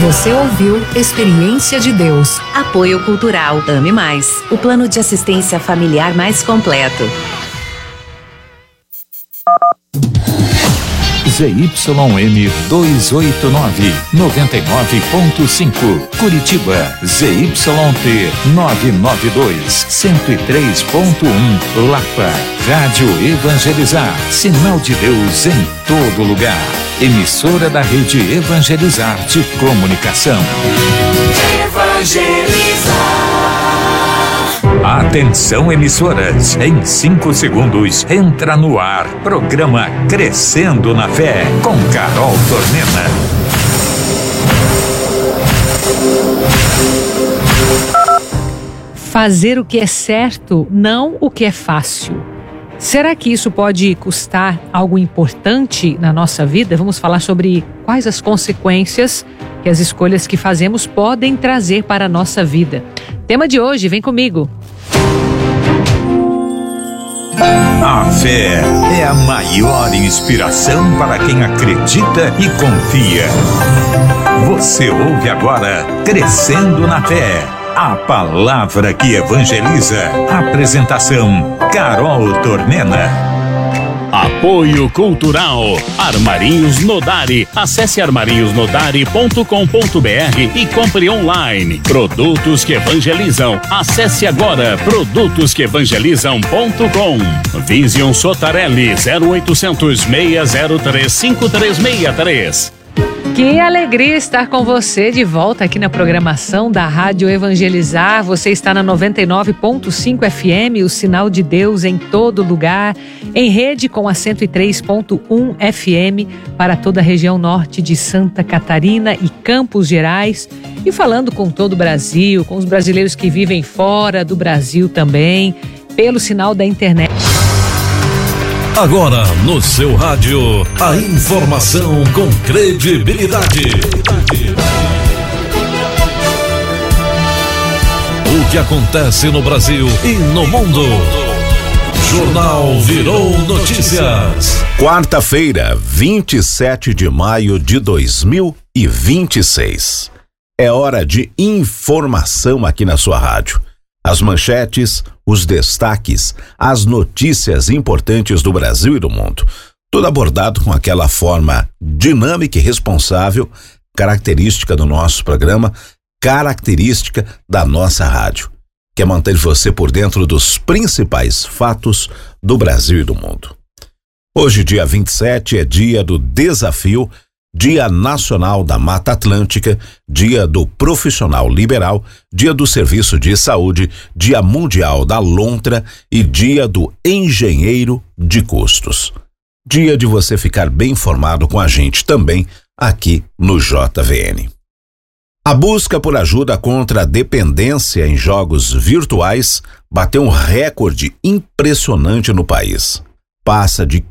Você ouviu Experiência de Deus. Apoio Cultural Ame Mais, o plano de assistência familiar mais completo. ZYM 289, 99.5, Curitiba, ZYT 992, 103.1, Lapa, Rádio Evangelizar, sinal de Deus em todo lugar. Emissora da Rede Evangelizar de Comunicação. Evangelizar. Atenção, emissoras, em 5 segundos entra no ar, programa Crescendo na Fé, com Carol Tornena. Fazer o que é certo, não o que é fácil. Será que isso pode custar algo importante na nossa vida? Vamos falar sobre quais as consequências que as escolhas que fazemos podem trazer para a nossa vida. Tema de hoje, vem comigo. A fé é a maior inspiração para quem acredita e confia. Você ouve agora Crescendo na Fé, a palavra que evangeliza. Apresentação, Carol Tornena. Apoio Cultural Armarinhos Nodari. Acesse armarinhosnodari.com.br e compre online. Produtos que evangelizam. Acesse agora produtosquevangelizam.com. Vision Sotarelli 0800 603 5363. Que alegria estar com você de volta aqui na programação da Rádio Evangelizar. Você está na 99.5 FM, o sinal de Deus em todo lugar, em rede com a 103.1 FM para toda a região norte de Santa Catarina e Campos Gerais, e falando com todo o Brasil, com os brasileiros que vivem fora do Brasil também, pelo sinal da internet. Agora no seu rádio, a informação com credibilidade. O que acontece no Brasil e no mundo. Jornal Virou Notícias. Quarta-feira, 27 de maio de 2026. É hora de informação aqui na sua rádio. As manchetes, os destaques, as notícias importantes do Brasil e do mundo. Tudo abordado com aquela forma dinâmica e responsável, característica do nosso programa, característica da nossa rádio, que é manter você por dentro dos principais fatos do Brasil e do mundo. Hoje, dia 27, é dia do desafio, Dia Nacional da Mata Atlântica, Dia do Profissional Liberal, Dia do Serviço de Saúde, Dia Mundial da Lontra e Dia do Engenheiro de Custos. Dia de você ficar bem informado com a gente também aqui no JVN. A busca por ajuda contra a dependência em jogos virtuais bateu um recorde impressionante no país. Passa de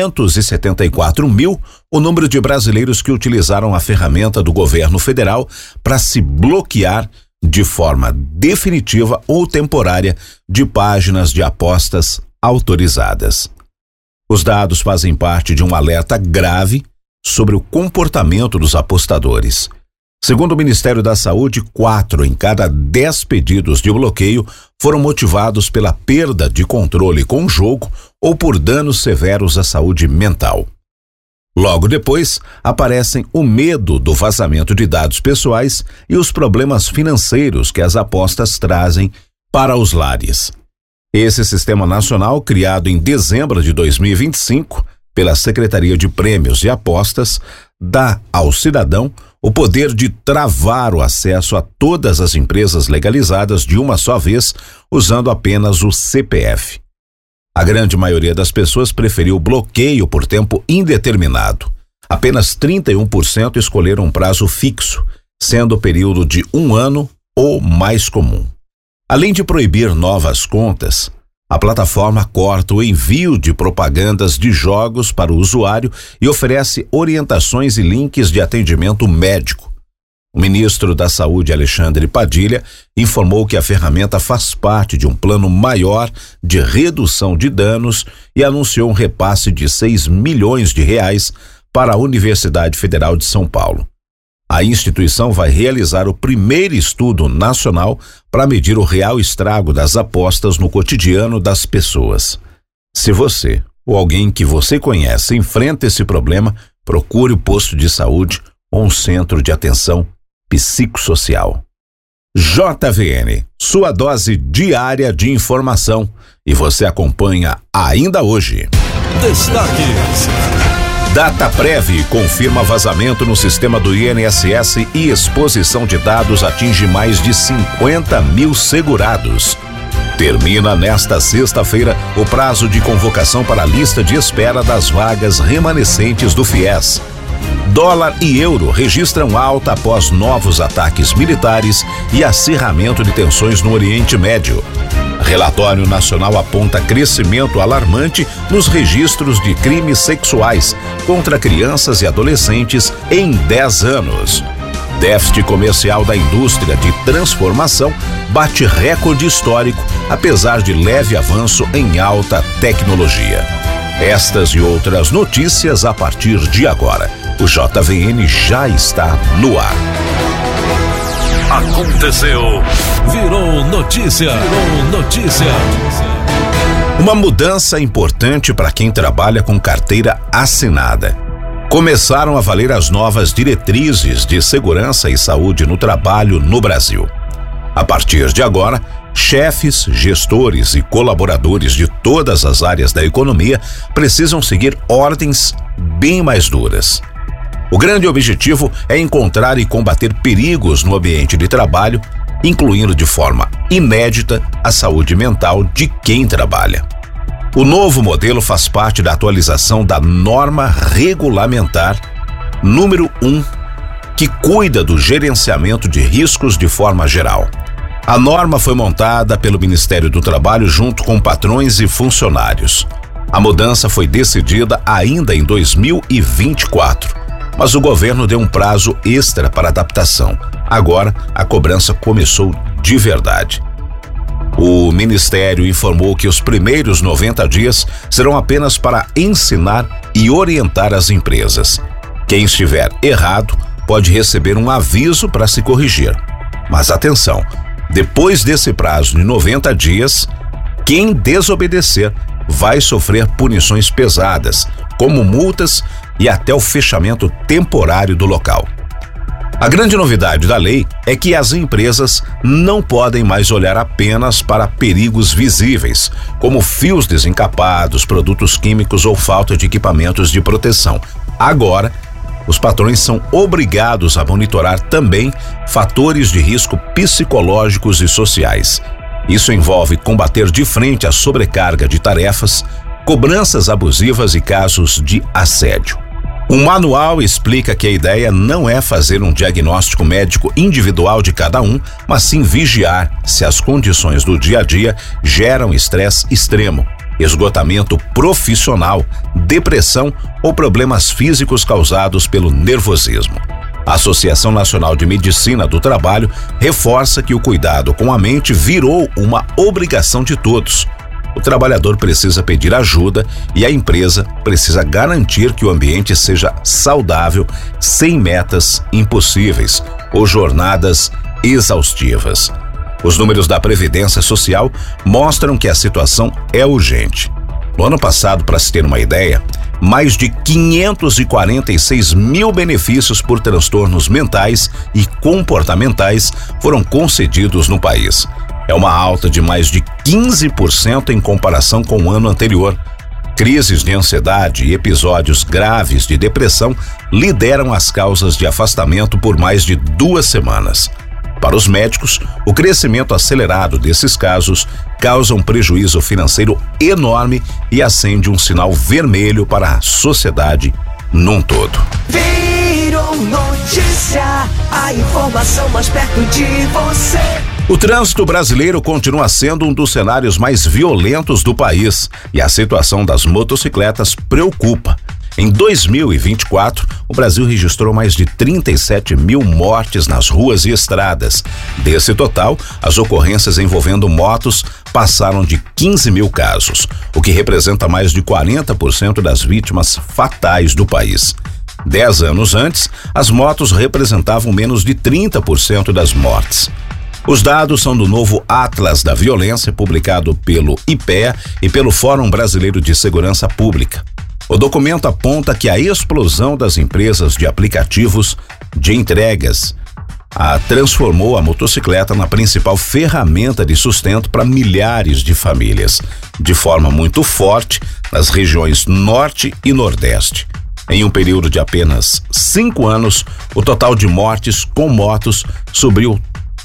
574 mil o número de brasileiros que utilizaram a ferramenta do governo federal para se bloquear de forma definitiva ou temporária de páginas de apostas autorizadas. Os dados fazem parte de um alerta grave sobre o comportamento dos apostadores. Segundo o Ministério da Saúde, 4 em cada 10 pedidos de bloqueio foram motivados pela perda de controle com o jogo ou por danos severos à saúde mental. Logo depois, aparecem o medo do vazamento de dados pessoais e os problemas financeiros que as apostas trazem para os lares. Esse sistema nacional, criado em dezembro de 2025 pela Secretaria de Prêmios e Apostas, dá ao cidadão o poder de travar o acesso a todas as empresas legalizadas de uma só vez, usando apenas o CPF. A grande maioria das pessoas preferiu bloqueio por tempo indeterminado. Apenas 31% escolheram um prazo fixo, sendo o período de 1 ano ou mais comum. Além de proibir novas contas, a plataforma corta o envio de propagandas de jogos para o usuário e oferece orientações e links de atendimento médico. O ministro da Saúde, Alexandre Padilha, informou que a ferramenta faz parte de um plano maior de redução de danos e anunciou um repasse de R$ 6 milhões para a Universidade Federal de São Paulo. A instituição vai realizar o primeiro estudo nacional para medir o real estrago das apostas no cotidiano das pessoas. Se você ou alguém que você conhece enfrenta esse problema, procure o posto de saúde ou um centro de atenção psicossocial. JVN, sua dose diária de informação. E você acompanha ainda hoje. Destaques. Dataprev confirma vazamento no sistema do INSS e exposição de dados atinge mais de 50 mil segurados. Termina nesta sexta-feira o prazo de convocação para a lista de espera das vagas remanescentes do FIES. Dólar e euro registram alta após novos ataques militares e acirramento de tensões no Oriente Médio. Relatório nacional aponta crescimento alarmante nos registros de crimes sexuais contra crianças e adolescentes em 10 anos. Déficit comercial da indústria de transformação bate recorde histórico, apesar de leve avanço em alta tecnologia. Estas e outras notícias a partir de agora. O JVN já está no ar. Aconteceu. Virou notícia. Virou notícia. Uma mudança importante para quem trabalha com carteira assinada. Começaram a valer as novas diretrizes de segurança e saúde no trabalho no Brasil. A partir de agora, chefes, gestores e colaboradores de todas as áreas da economia precisam seguir ordens bem mais duras. O grande objetivo é encontrar e combater perigos no ambiente de trabalho, incluindo de forma inédita a saúde mental de quem trabalha. O novo modelo faz parte da atualização da norma regulamentar número 1, que cuida do gerenciamento de riscos de forma geral. A norma foi montada pelo Ministério do Trabalho junto com patrões e funcionários. A mudança foi decidida ainda em 2024, mas o governo deu um prazo extra para adaptação. Agora, a cobrança começou de verdade. O Ministério informou que os primeiros 90 dias serão apenas para ensinar e orientar as empresas. Quem estiver errado pode receber um aviso para se corrigir. Mas atenção, depois desse prazo de 90 dias, quem desobedecer vai sofrer punições pesadas, como multas e até o fechamento temporário do local. A grande novidade da lei é que as empresas não podem mais olhar apenas para perigos visíveis, como fios desencapados, produtos químicos ou falta de equipamentos de proteção. Agora, os patrões são obrigados a monitorar também fatores de risco psicológicos e sociais. Isso envolve combater de frente a sobrecarga de tarefas, cobranças abusivas e casos de assédio. Um manual explica que a ideia não é fazer um diagnóstico médico individual de cada um, mas sim vigiar se as condições do dia a dia geram estresse extremo, esgotamento profissional, depressão ou problemas físicos causados pelo nervosismo. A Associação Nacional de Medicina do Trabalho reforça que o cuidado com a mente virou uma obrigação de todos. O trabalhador precisa pedir ajuda e a empresa precisa garantir que o ambiente seja saudável, sem metas impossíveis ou jornadas exaustivas. Os números da Previdência Social mostram que a situação é urgente. No ano passado, para se ter uma ideia, mais de 546 mil benefícios por transtornos mentais e comportamentais foram concedidos no país. É uma alta de mais de 15% em comparação com o ano anterior. Crises de ansiedade e episódios graves de depressão lideram as causas de afastamento por mais de 2 semanas. Para os médicos, o crescimento acelerado desses casos causa um prejuízo financeiro enorme e acende um sinal vermelho para a sociedade num todo. Virou notícia, a informação mais perto de você. O trânsito brasileiro continua sendo um dos cenários mais violentos do país e a situação das motocicletas preocupa. Em 2024, o Brasil registrou mais de 37 mil mortes nas ruas e estradas. Desse total, as ocorrências envolvendo motos passaram de 15 mil casos, o que representa mais de 40% das vítimas fatais do país. 10 anos antes, as motos representavam menos de 30% das mortes. Os dados são do novo Atlas da Violência, publicado pelo IPEA e pelo Fórum Brasileiro de Segurança Pública. O documento aponta que a explosão das empresas de aplicativos de entregas transformou a motocicleta na principal ferramenta de sustento para milhares de famílias, de forma muito forte nas regiões Norte e Nordeste. Em um período de apenas 5 anos, o total de mortes com motos subiu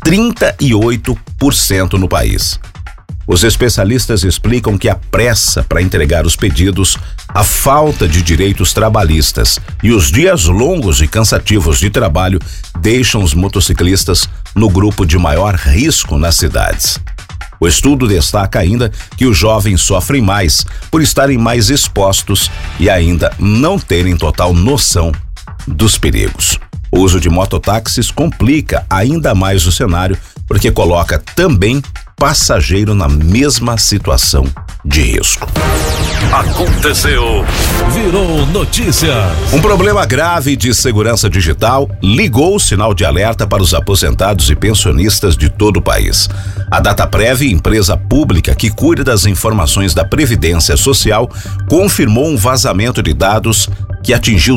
38% no país. Os especialistas explicam que a pressa para entregar os pedidos, a falta de direitos trabalhistas e os dias longos e cansativos de trabalho deixam os motociclistas no grupo de maior risco nas cidades. O estudo destaca ainda que os jovens sofrem mais por estarem mais expostos e ainda não terem total noção dos perigos. O uso de mototáxis complica ainda mais o cenário porque coloca também passageiro na mesma situação de risco. Aconteceu, virou notícia. Um problema grave de segurança digital ligou o sinal de alerta para os aposentados e pensionistas de todo o país. A Dataprev, empresa pública que cuida das informações da Previdência Social, confirmou um vazamento de dados que atingiu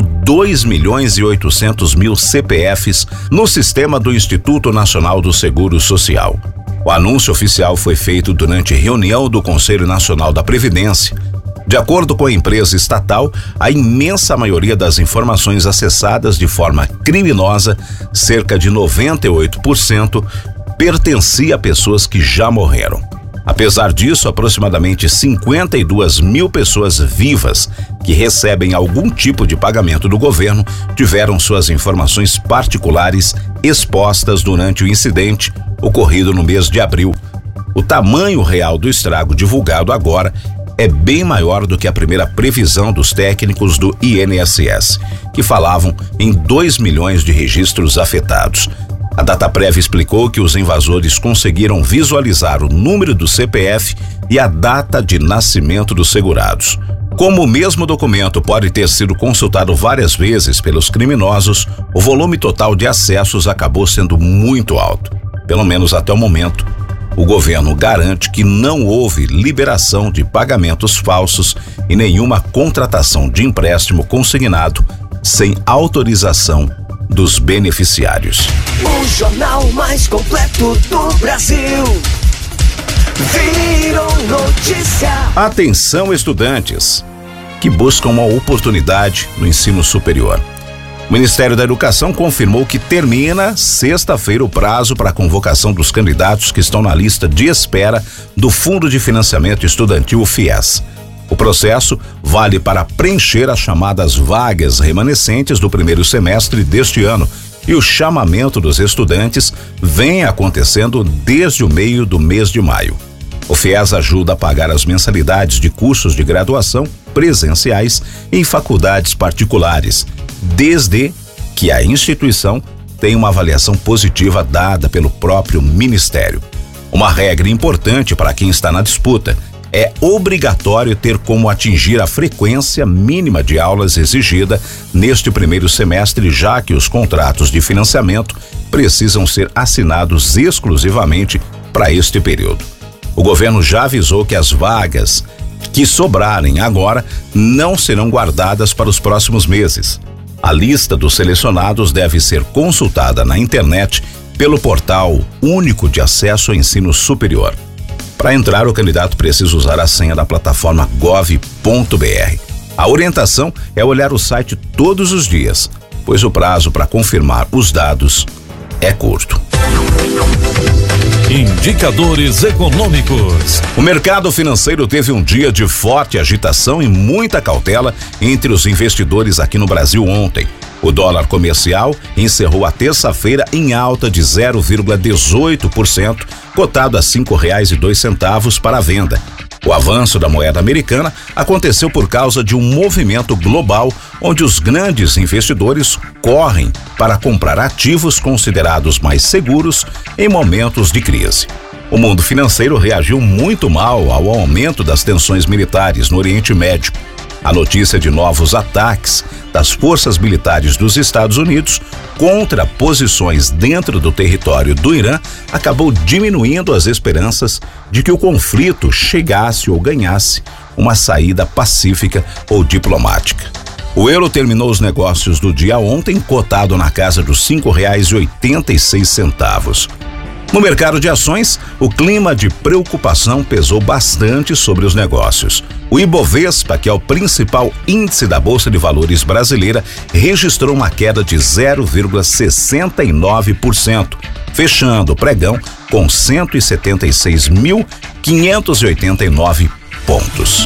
2.800.000 CPFs no sistema do Instituto Nacional do Seguro Social. O anúncio oficial foi feito durante reunião do Conselho Nacional da Previdência. De acordo com a empresa estatal, a imensa maioria das informações acessadas de forma criminosa, cerca de 98%, pertencia a pessoas que já morreram. Apesar disso, aproximadamente 52 mil pessoas vivas que recebem algum tipo de pagamento do governo tiveram suas informações particulares expostas durante o incidente ocorrido no mês de abril. O tamanho real do estrago divulgado agora é bem maior do que a primeira previsão dos técnicos do INSS, que falavam em 2 milhões de registros afetados. A Dataprev explicou que os invasores conseguiram visualizar o número do CPF e a data de nascimento dos segurados. Como o mesmo documento pode ter sido consultado várias vezes pelos criminosos, o volume total de acessos acabou sendo muito alto. Pelo menos até o momento, o governo garante que não houve liberação de pagamentos falsos e nenhuma contratação de empréstimo consignado sem autorização dos beneficiários. O jornal mais completo do Brasil. Virou notícia. Atenção, estudantes que buscam uma oportunidade no ensino superior. O Ministério da Educação confirmou que termina sexta-feira o prazo para a convocação dos candidatos que estão na lista de espera do Fundo de Financiamento Estudantil FIES. O processo vale para preencher as chamadas vagas remanescentes do primeiro semestre deste ano e o chamamento dos estudantes vem acontecendo desde o meio do mês de maio. O FIES ajuda a pagar as mensalidades de cursos de graduação presenciais em faculdades particulares, desde que a instituição tenha uma avaliação positiva dada pelo próprio Ministério. Uma regra importante para quem está na disputa: é obrigatório ter como atingir a frequência mínima de aulas exigida neste primeiro semestre, já que os contratos de financiamento precisam ser assinados exclusivamente para este período. O governo já avisou que as vagas que sobrarem agora não serão guardadas para os próximos meses. A lista dos selecionados deve ser consultada na internet pelo portal único de acesso ao ensino superior. Para entrar, o candidato precisa usar a senha da plataforma gov.br. A orientação é olhar o site todos os dias, pois o prazo para confirmar os dados é curto. Indicadores econômicos. O mercado financeiro teve um dia de forte agitação e muita cautela entre os investidores aqui no Brasil ontem. O dólar comercial encerrou a terça-feira em alta de 0,18%, cotado a R$ 5,02 para a venda. O avanço da moeda americana aconteceu por causa de um movimento global onde os grandes investidores correm para comprar ativos considerados mais seguros em momentos de crise. O mundo financeiro reagiu muito mal ao aumento das tensões militares no Oriente Médio. A notícia de novos ataques das forças militares dos Estados Unidos contra posições dentro do território do Irã acabou diminuindo as esperanças de que o conflito chegasse ou ganhasse uma saída pacífica ou diplomática. O euro terminou os negócios do dia ontem cotado na casa dos R$ 5,86. No mercado de ações, o clima de preocupação pesou bastante sobre os negócios. O Ibovespa, que é o principal índice da Bolsa de Valores brasileira, registrou uma queda de 0,69%, fechando o pregão com 176.589 pontos.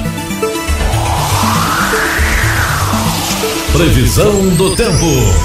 Previsão do tempo.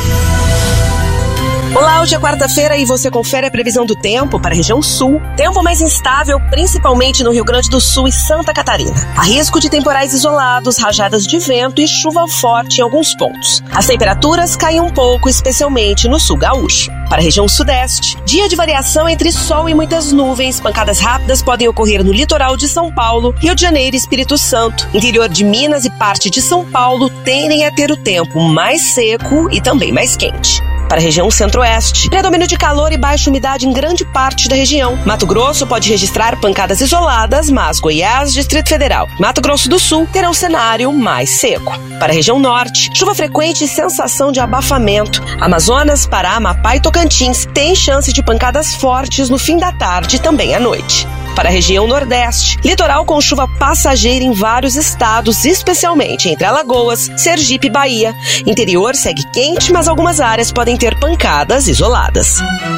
Olá, hoje é quarta-feira e você confere a previsão do tempo para a região sul. Tempo mais instável, principalmente no Rio Grande do Sul e Santa Catarina. Há risco de temporais isolados, rajadas de vento e chuva forte em alguns pontos. As temperaturas caem um pouco, especialmente no sul gaúcho. Para a região sudeste, dia de variação entre sol e muitas nuvens. Pancadas rápidas podem ocorrer no litoral de São Paulo, Rio de Janeiro e Espírito Santo. Interior de Minas e parte de São Paulo tendem a ter o tempo mais seco e também mais quente. Para a região centro-oeste, predomínio de calor e baixa umidade em grande parte da região. Mato Grosso pode registrar pancadas isoladas, mas Goiás, Distrito Federal, Mato Grosso do Sul terão cenário mais seco. Para a região norte, chuva frequente e sensação de abafamento. Amazonas, Pará, Amapá e Tocantins têm chance de pancadas fortes no fim da tarde e também à noite. Para a região nordeste, litoral com chuva passageira em vários estados, especialmente entre Alagoas, Sergipe e Bahia. Interior segue quente, mas algumas áreas podem ter pancadas isoladas.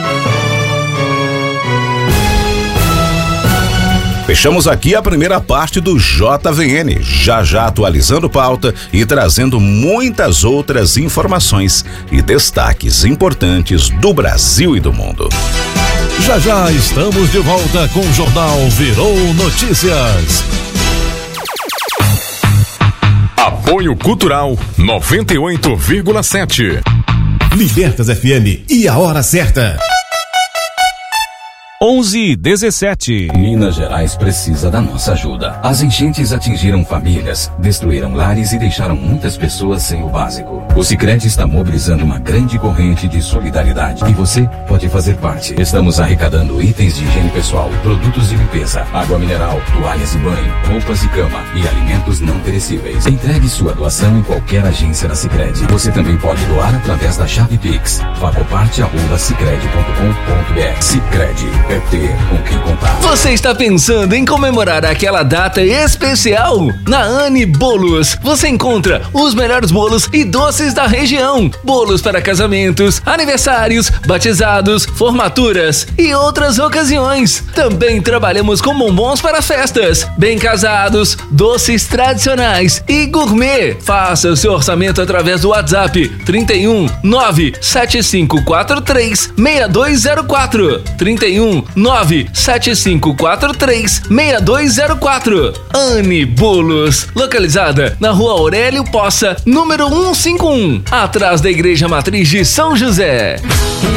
Fechamos aqui a primeira parte do JVN, já atualizando pauta e trazendo muitas outras informações e destaques importantes do Brasil e do mundo. Já estamos de volta com o Jornal Virou Notícias. Apoio Cultural 98,7. Libertas FM e a hora certa. 11:17. Minas Gerais precisa da nossa ajuda. As enchentes atingiram famílias, destruíram lares e deixaram muitas pessoas sem o básico. O Sicredi está mobilizando uma grande corrente de solidariedade e você pode fazer parte. Estamos arrecadando itens de higiene pessoal, produtos de limpeza, água mineral, toalhas de banho, roupas de cama e alimentos não perecíveis. Entregue sua doação em qualquer agência da Sicredi. Você também pode doar através da chave Pix. Facoparte@sicredi.com.br. Sicredi. É ter com quem contar. Você está pensando em comemorar aquela data especial? Na Anne Bolos, você encontra os melhores bolos e doces da região. Bolos para casamentos, aniversários, batizados, formaturas e outras ocasiões. Também trabalhamos com bombons para festas, bem casados, doces tradicionais e gourmet. Faça o seu orçamento através do WhatsApp 31 97543 6204. 31 97543 6204. Anne Bolos, localizada na Rua Aurélio Poça, número 151, atrás da Igreja Matriz de São José.